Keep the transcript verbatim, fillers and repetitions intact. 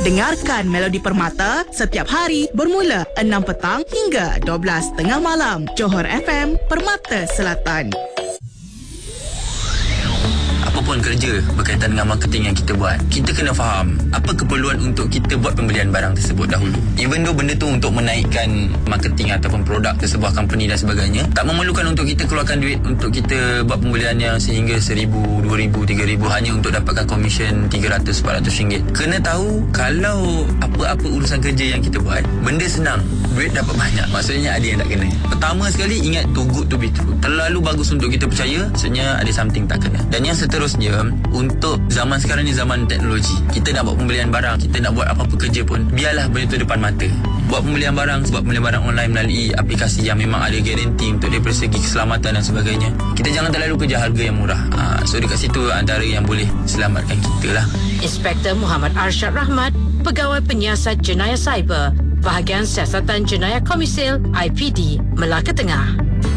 Dengarkan Melodi Permata setiap hari bermula enam petang hingga dua belas tengah malam. Johor F M, Permata Selatan. Apapun kerja berkaitan dengan marketing yang kita buat, kita kena faham apa keperluan untuk kita buat pembelian barang tersebut dahulu. Even though benda tu untuk menaikkan marketing ataupun produk ke sebuah company dan sebagainya, tak memerlukan untuk kita keluarkan duit untuk kita buat pembelian yang sehingga seribu, dua ribu, tiga ribu hanya untuk dapatkan komisen tiga ratus, empat ratus ringgit. Kena tahu kalau apa-apa urusan kerja yang kita buat, benda senang, duit dapat banyak, maksudnya ada yang tak kena. Pertama sekali, ingat too good to be true. Terlalu bagus untuk kita percaya, sebenarnya ada something tak kena. Dan yang seterusnya, untuk zaman sekarang ni zaman teknologi, kita nak buat pembelian barang, kita nak buat apa-apa kerja pun, biarlah benda tu depan mata. Buat pembelian barang, buat pembelian barang online melalui aplikasi yang memang ada garanti untuk daripada segi keselamatan dan sebagainya. Kita jangan terlalu kejar harga yang murah. ha, So dekat situ antara yang boleh selamatkan kita lah. Inspektor Muhammad Arsyad Rahmat, Pegawai Penyiasat Jenayah Cyber, Bahagian Siasatan Jenayah Komisil I P D, Melaka Tengah.